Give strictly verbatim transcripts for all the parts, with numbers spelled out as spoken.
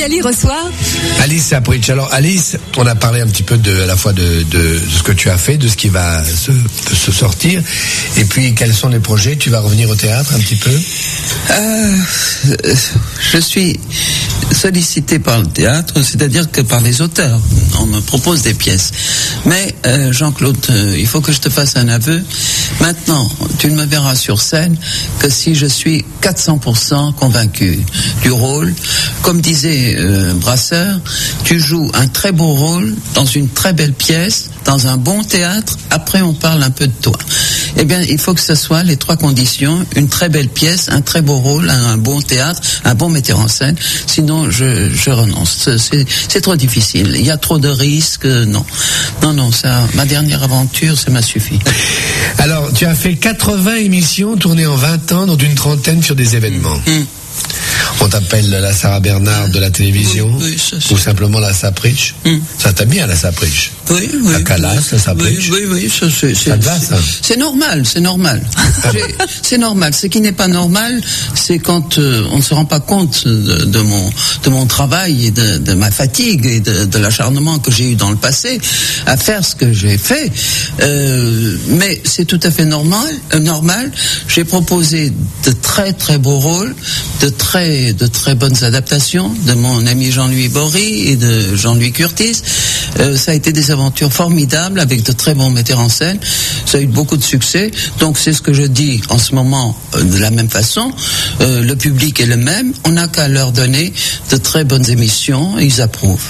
Viali reçoit Alice Sapritch. Alors Alice, on a parlé un petit peu de, à la fois de, de, de ce que tu as fait, de ce qui va se, se sortir, et puis quels sont les projets. Tu vas revenir au théâtre un petit peu? euh, Je suis sollicité par le théâtre, c'est-à-dire que par les auteurs. On me propose des pièces. Mais euh, Jean-Claude, euh, il faut que je te fasse un aveu. Maintenant, tu ne me verras sur scène que si je suis quatre cents pour cent convaincu du rôle. Comme disait euh, Brasseur, tu joues un très beau rôle dans une très belle pièce, dans un bon théâtre, après on parle un peu de toi. Eh bien, il faut que ce soit les trois conditions, une très belle pièce, un très beau rôle, un bon théâtre, un bon metteur en scène, sinon je, je renonce. C'est, c'est trop difficile, il y a trop de risques, non. Non, non, ça, ma dernière aventure, ça m'a suffi. Alors, tu as fait quatre-vingts émissions tournées en vingt ans, dont une trentaine sur des événements. Mmh. On t'appelle la Sarah Bernard de la télévision, oui, oui, ça, ou simplement la Sapritch. Mm. Ça t'a bien, la Sapritch. Oui, oui. La Calas, oui, la Sapritch. Oui, oui, oui, ça, c'est, ça te va, ça? C'est normal, c'est normal. C'est normal. Ce qui n'est pas normal, c'est quand euh, on ne se rend pas compte de, de mon de mon travail et de, de ma fatigue et de, de l'acharnement que j'ai eu dans le passé à faire ce que j'ai fait. Euh, mais c'est tout à fait normal. Euh, normal. J'ai proposé de très très beaux rôles, de très de très bonnes adaptations de mon ami Jean-Louis Bory et de Jean-Louis Curtis. Euh, ça a été des aventures formidables avec de très bons metteurs en scène. Ça a eu beaucoup de succès. Donc c'est ce que je dis en ce moment euh, de la même façon. Euh, le public est le même. On n'a qu'à leur donner de très bonnes émissions. Ils approuvent.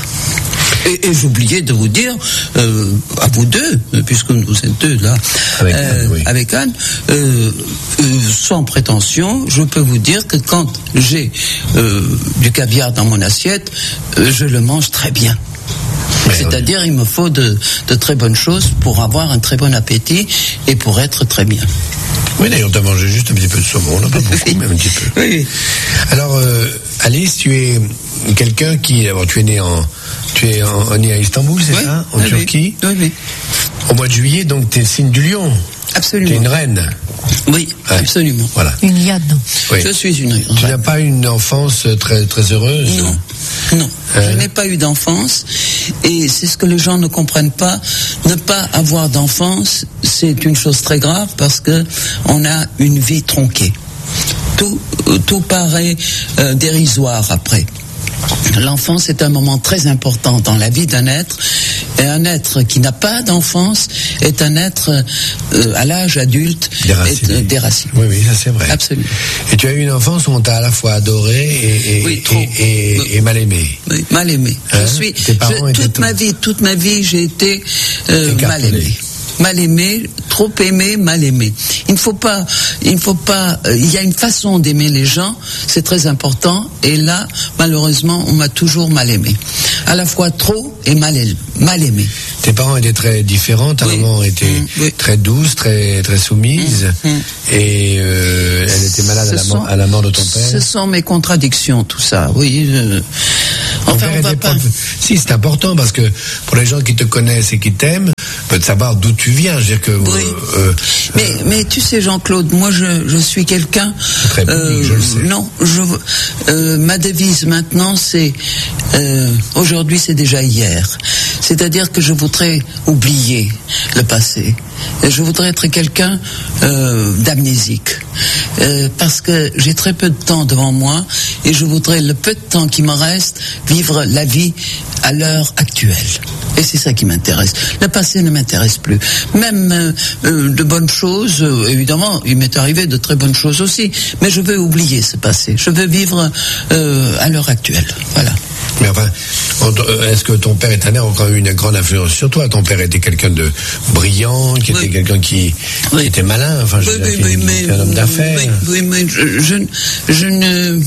Et, et j'oubliais de vous dire, euh, à vous deux, puisque vous êtes deux là, avec euh, Anne, oui. avec Anne euh, euh, sans prétention, je peux vous dire que quand j'ai euh, du caviar dans mon assiette, euh, je le mange très bien. Mais C'est-à-dire, oui. il me faut de, de très bonnes choses pour avoir un très bon appétit et pour être très bien. Oui, d'ailleurs, tu as mangé juste un petit peu de saumon, là, pas beaucoup, mais un petit peu. Oui. Alors, euh, Alice, tu es quelqu'un qui, alors, tu es né en, tu es en, en, né à Istanbul, c'est oui. ça, en oui, Turquie. Oui, oui. Au mois de juillet, donc, tu es signe du lion. Absolument. Tu es une reine. Oui, ouais. absolument. Voilà. Une lionne. Oui. Je suis une reine. Tu n'as pas une enfance très très heureuse? Non. Non, euh... je n'ai pas eu d'enfance et c'est ce que les gens ne comprennent pas. Ne pas avoir d'enfance, c'est une chose très grave parce que on a une vie tronquée. Tout, tout paraît euh, dérisoire après. L'enfance est un moment très important dans la vie d'un être, et un être qui n'a pas d'enfance est un être euh, à l'âge adulte déraciné. Est, euh, déraciné. Oui, oui, ça c'est vrai. Absolument. Et tu as eu une enfance où on t'a à la fois adoré et, et, oui, trop. et, et, oui. et mal aimé. Oui, mal aimé. Hein? Je suis je, toute ma vie, toute ma vie, j'ai été euh, mal aimé. Mal aimé, trop aimé, mal aimé. Il ne faut pas, il ne faut pas, euh, il y a une façon d'aimer les gens, c'est très important, et là, malheureusement, on m'a toujours mal aimé. À la fois trop et mal, mal aimé. Tes parents étaient très différents, ta oui. maman était mmh, oui. très douce, très, très soumise, mmh, mmh. et euh, elle était malade à la, sont, à la mort de ton père. Ce sont mes contradictions, tout ça, oui. Je... Enfin, on va pas... Si, c'est important, parce que pour les gens qui te connaissent et qui t'aiment, de savoir d'où tu viens, je veux dire que. Oui. Euh, mais euh, mais tu sais, Jean-Claude, moi je je suis quelqu'un. Très public, euh, je le sais. Non, je euh, ma devise maintenant c'est euh, aujourd'hui c'est déjà hier. C'est-à-dire que je voudrais oublier le passé. Je voudrais être quelqu'un euh, d'amnésique. Euh, parce que j'ai très peu de temps devant moi et je voudrais le peu de temps qui me reste vivre la vie à l'heure actuelle. Et c'est ça qui m'intéresse. Le passé ne m'intéresse plus. Même euh, euh, de bonnes choses, euh, évidemment, il m'est arrivé de très bonnes choses aussi. Mais je veux oublier ce passé. Je veux vivre euh, à l'heure actuelle. Voilà. Mais enfin, est-ce que ton père et ta mère ont quand même eu une grande influence sur toi? Ton père était quelqu'un de brillant, qui était oui. quelqu'un qui, oui. qui était malin, enfin, je oui, veux dire, oui, qui, mais, qui était un homme d'affaires. Oui, oui, mais je, je, je ne...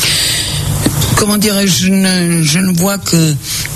Comment dirais-je, je ne, je ne vois que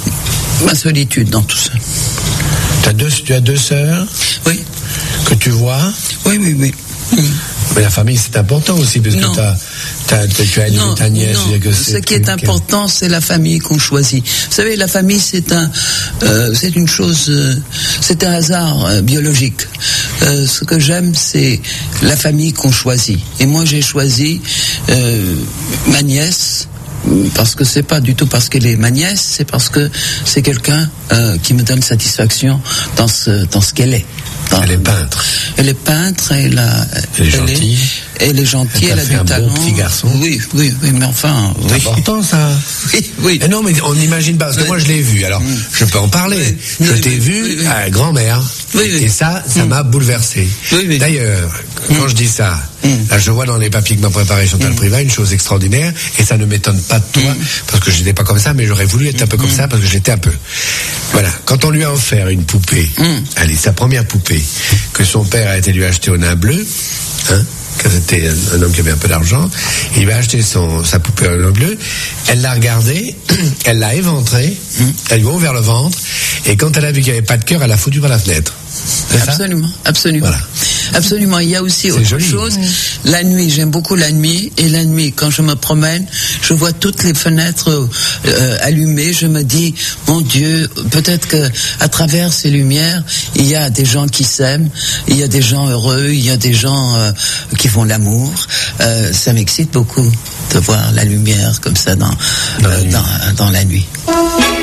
ma solitude dans tout ça. T'as deux, tu as deux sœurs? Oui. Que tu vois? Oui, oui, oui. Mmh. Mais la famille, c'est important aussi, parce non. que t'as, t'as, t'as, tu as une ta nièce. Non. Que c'est ce qui est important, c'est la famille qu'on choisit. Vous savez, la famille, c'est un, euh, c'est une chose, euh, c'est un hasard euh, biologique. Euh, ce que j'aime, c'est la famille qu'on choisit. Et moi, j'ai choisi euh, ma nièce, parce que c'est pas du tout parce qu'elle est ma nièce, c'est parce que c'est quelqu'un euh, qui me donne satisfaction dans ce dans ce qu'elle est. Dans, elle est peintre. Elle est peintre, elle a, elle est gentille. Elle est gentille, elle, elle a du talent. Bon petit garçon. Oui, oui, oui, mais enfin. C'est oui. important ça. Oui, oui. Et non, mais on n'imagine pas, parce que oui. moi je l'ai vu, alors mmh. je peux en parler. Oui. Je oui, t'ai oui, vu oui, oui. à grand-mère. Oui, oui. Et ça, ça mmh. m'a bouleversé. Oui, oui. D'ailleurs, mmh. quand je dis ça, mmh. là je vois dans les papiers que m'a préparé Chantal mmh. Privat une chose extraordinaire, et ça ne m'étonne pas de toi, mmh. parce que je n'étais pas comme ça, mais j'aurais voulu être un peu comme mmh. ça, parce que j'étais un peu. Voilà, quand on lui a offert une poupée, mmh. allez, sa première poupée, que son père a été lui acheter au nain bleu, hein, quand c'était un, un homme qui avait un peu d'argent, il lui a acheté son, sa poupée au nain bleu, elle l'a regardée, elle l'a éventrée, mmh. elle lui a ouvert le ventre, et quand elle a vu qu'il n'y avait pas de cœur, elle l'a foutu par la fenêtre. Absolument, absolument. Voilà. Absolument. Il y a aussi autre joli. chose. Mmh. La nuit, j'aime beaucoup la nuit. Et la nuit, quand je me promène, je vois toutes les fenêtres euh, allumées. Je me dis, mon Dieu, peut-être que à travers ces lumières, il y a des gens qui s'aiment, il y a des gens heureux, il y a des gens euh, qui font l'amour. Euh, ça m'excite beaucoup de voir la lumière comme ça dans, dans, euh, dans, dans la nuit.